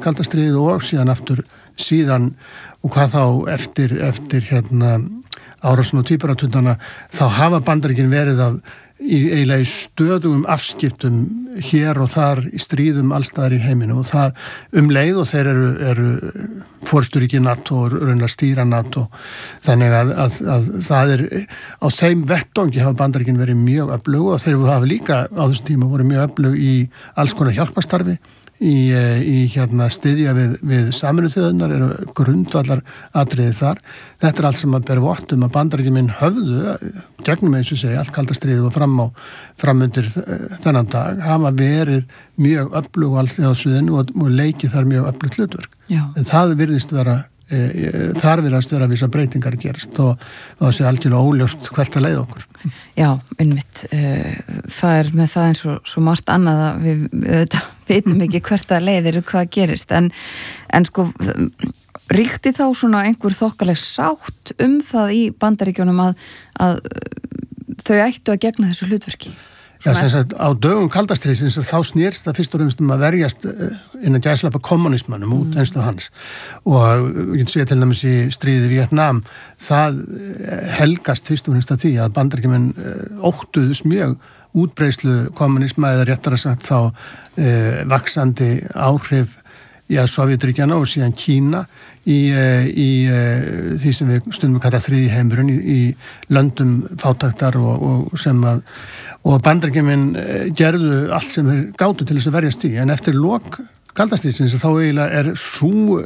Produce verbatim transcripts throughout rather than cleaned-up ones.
kaldastriðið og síðan aftur síðan og hvað þá eftir, eftir hérna árásin og tvíburatundana þá hafa Bandaríkin verið að í eiginlega í stöðugum afskiptum hér og þar í stríðum allstaðar í heiminu og það um leið og þeir eru, eru forysturíki NATO og raunar stýra NATO þannig að, að, að það er á þeim vettvangi hafa Bandaríkin verið mjög öflug og þeir hafa líka á þessum tíma voru mjög öflug í alls konar hjálparstarfi í, í hérna styðja við, við Sameinuðu þjóðirnar eru grundvallar atriði þar. Þetta er allt sem að bera vott um að Bandaríkin minn höfðu gegnum eins og segja allt kalda stríðið og fram á framundir þennan dag hafa verið mjög öflug á alþjóðasviðinu og, og leikið þar mjög öflugt hlutverk. Já. Það virðist vera e, e, þar virðast vera vissa breytingar gerast og, og það sé algjörlega óljóst hvert að leiða okkur. Já, einmitt. Það er með það eins og svo margt annað að við, við veitum ekki hvert að leiðir og hvað gerist en, en sko ríkti þá svona einhver þokkaleg sátt um það í Bandaríkjunum að, að þau ættu að gegna þessu hlutverki? Já, sem sagt, á dögum kaldastriðsins þá snýrst það fyrst og fremst um að verjast innan gæslappa kommunismannum út mm. einslu hans og við getum séð til dæmis í stríði í Vietnam það helgast fyrst og fremst að því að Bandaríkjumenn óttuðust mjög útbreiðslu kommunisma eða réttara sagt þá eh, vaxandi áhrif í að Sovjetríkjana og síðan Kína í, í, í því sem við stundum kalla þriðji heimurinn í, í löndum fátæktar og, og sem að og Bandaríkjumenn gerðu allt sem þeir gátu til þess að verjast í en eftir lok kaldastríðsins þá eiginlega er sú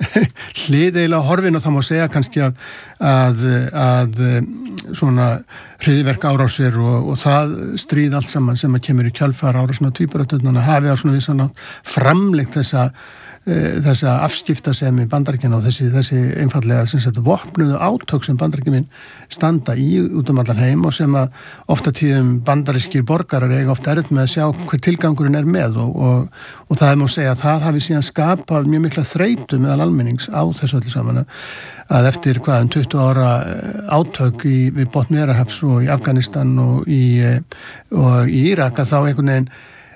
hlið eiginlega horfin og það má segja kannski að, að, að svona hryðjuverk árásir og, og það stríð allt saman sem að kemur í kjölfar árásin og tvíburaturnana hafi á svona vissan átt framlengt þessa þessa afskiptasemi Bandaríkjanna og þessi, þessi einfallega sem sagt vopnuðu átök sem Bandaríkjamin standa í út um allan heim og sem að ofta tíðum bandarískir borgarar eiga ofta erfitt með að sjá hver tilgangurinn er með og, og, og það er má segja að það hafi síðan skapað mjög mikla þreytu meðal almennings á þessu öllu saman að eftir hvaðum tuttugu ára átök í, við botn Miðjarðarhafs og í Afganistan og í, og í Írak að þá einhvern veginn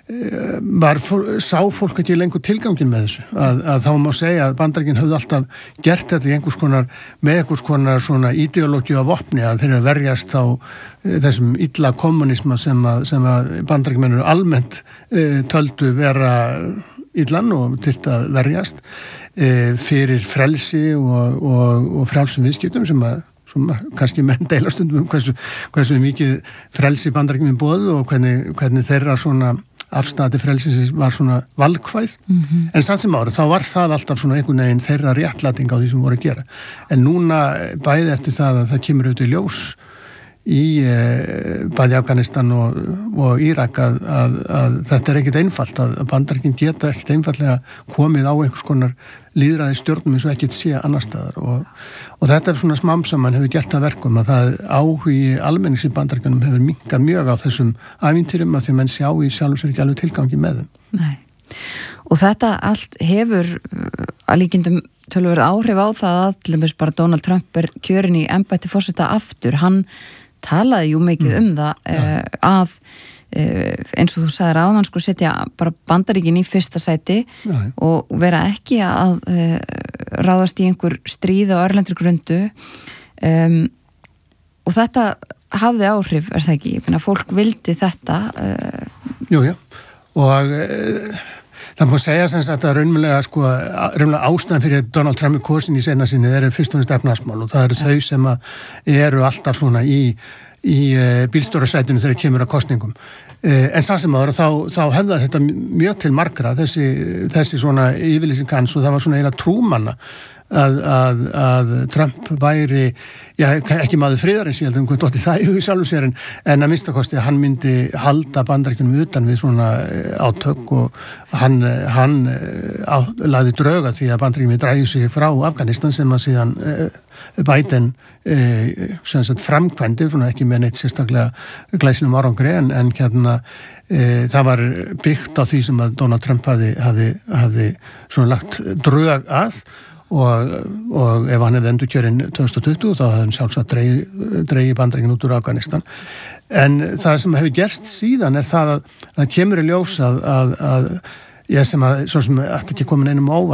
var, sá fólk ekki lengur tilgangin með þessu, að, að þá má segja að Bandaríkin höfðu alltaf gert þetta í einhvers konar, með einhvers konar svona ideológíu af vopni að þeir eru verjast á þessum illa kommunisma sem að, sem að Bandaríkmenn eru almennt e, töldu vera illan og þyrftu að verjast e, fyrir frelsi og, og, og frjálsum viðskiptum sem að sem kannski menn deila stundum um hversu, hversu mikið frelsi Bandaríkmenn boðu og hvernig, hvernig þeirra svona afstæði frelsins var svona valkvæð mm-hmm. en samt sem ára þá var það alltaf svona einhvern veginn þeirra réttlæting á því sem voru að gera en núna bæði eftir það að það kemur auðvitað í ljós í e, bæði Afganistan og, og Írak að, að, að þetta er ekkit einfalt að Bandaríkin geta ekkit einfallega komið á einhvers konar lýðræði stjórnum eins og ekkit sé annar staðar og, og þetta er svona smám saman hefur gert að verkum að það áhugi almennings í Bandaríkjunum hefur minkað mjög á þessum ævintýrum að því menn sjá í sjálfum sér ekki alveg tilgangi með þeim. Nei. Og þetta allt hefur að líkindum töluvert áhrif á það að til dæmis bara Donald Trump er kjörinn í embætti forseta aftur. Hann talaði jú mikið mm. um það uh, að uh, eins og þú sagðir áðan sko setja bara Bandaríkin í fyrsta sæti Já. Og vera ekki að uh, ráðast í einhver stríð á erlendri grundu um, og þetta hafði áhrif, er það ekki? Ég finna að fólk vildi þetta uh, Jú, já og uh, það má segja sem sagt að raunverulega sko, raunverulega ástæðan fyrir Donald Trump kosin í seinna sinni þeir eru fyrst og fremst efnahagsmál og það eru þau sem að eru alltaf svona í, í bílstjórasætinu þegar kemur að kosningum. En samt sem áður þá, þá hefða þetta mjög til margra þessi, þessi svona yfirlýsing hans og það var svona eiginlega trúmanna að, að, að Trump væri já, ekki maður friðarins ég heldur um hvað dótti það í sjálfu sér en, en að minnstakosti að hann myndi halda Bandaríkjunum utan við svona átök og hann, hann á, lagði drauga því að Bandaríkjunum dræði sig frá Afganistan sem að síðan eh, Biden eh, sem sagt framkvæmdi svona ekki með neitt sérstaklega glæsinum árangri en, en hérna eh, það var byggt á því sem að Donald Trump hafi, hafi, hafi svona lagt draug að Og, og ef hann hefði endur kjörinn tvö þúsund tuttugu þá hefði hann sjálfsagt dreigi, dreigi Bandaríkin út úr Afganistan en það sem hefur gerst síðan er það að það kemur í ljós að, að, að ég sem að, svo sem ætti ekki komin einum óvart